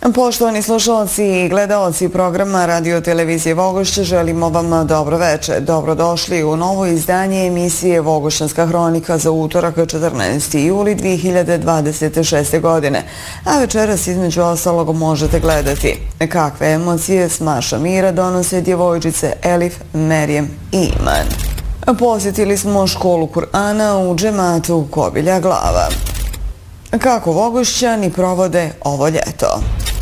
Poštovani slušalci i gledaoci programa Radio Televizije Vogošće, želimo vam dobro večer. Dobrodošli u novo izdanje emisije Vogošćanska hronika za utorak 14. juli 2026. godine. A večeras između ostalog možete gledati kakve emocije s Marša Mira donose djevojčice Elif, Merijem i Iman. Posjetili smo školu Kur'ana u džematu Kobilja Glava. Kako Vogošćani provode ovo ljeto?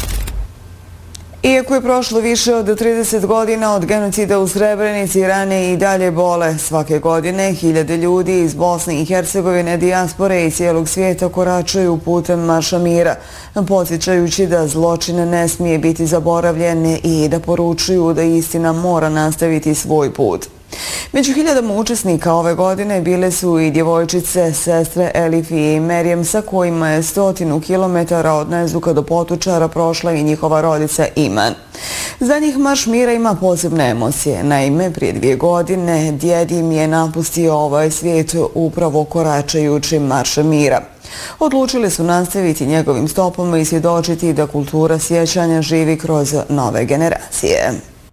Iako je prošlo više od 30 godina od genocida u Srebrenici, rane i dalje bole. Svake godine hiljade ljudi iz Bosne i Hercegovine, dijaspore i cijelog svijeta koračaju putem Marša mira, podsjećajući da zločine ne smije biti zaboravljene i da poručuju da istina mora nastaviti svoj put. Među hiljadama učesnika ove godine bile su i djevojčice, sestre Elif i Merijem, sa kojima je 100 kilometara od Nezduka do Potučara prošla i njihova rodica Iman. Za njih Marš mira ima posebne emocije. Naime, prije 2 godine djed im je napustio ovaj svijet upravo koračajući Maršem mira. Odlučili su nastaviti njegovim stopama i svjedočiti da kultura sjećanja živi kroz nove generacije.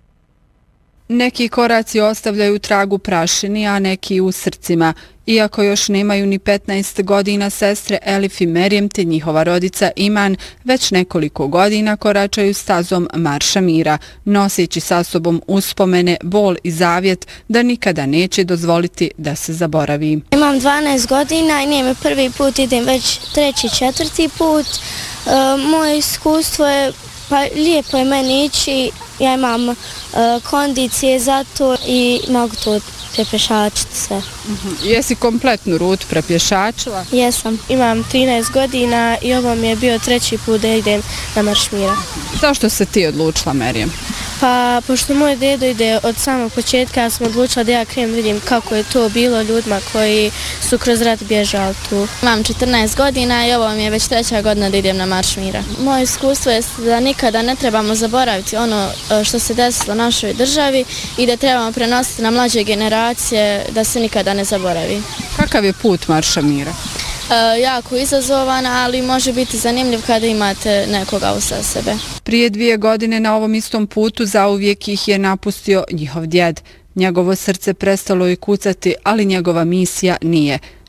Neki koraci ostavljaju trag u prašini, a neki u srcima. Iako još nemaju ni 15 godina, sestre Elif i Merijem te njihova rodica Iman već nekoliko godina koračaju stazom Marša mira, noseći sa sobom uspomene, bol i zavjet da nikada neće dozvoliti da se zaboravi. Imam 12 godina i nije mi prvi put, idem već 3. 4. put. Moje iskustvo je, lijepo je meni ići, ja imam kondicije za to i mogu to prepješačiti sve. Jesi kompletnu rutu prepješačila? Jesam. Imam 13 godina i ovo mi je bio 3. put da idem na Marš mira. Zašto se ti odlučila, Merijem? Pa, pošto moj dedo ide od samog početka, ja sam odlučila da ja krenem vidim kako je to bilo ljudima koji su kroz rat bježali tu. Imam 14 godina i ovo mi je već 3. godina da idem na Marš mira. Moje iskustvo je da nikada ne trebamo zaboraviti ono što se desilo našoj državi i da trebamo prenositi na mlađe generacije da se nikada ne zaboravi. Kakav je put Marša mira? Jako izazovan, ali može biti zanimljiv kada imate nekoga uza sebe. Prije 2 godine na ovom istom putu zauvijek ih je napustio njihov djed. Njegovo srce prestalo je kucati, ali njegova misija nije.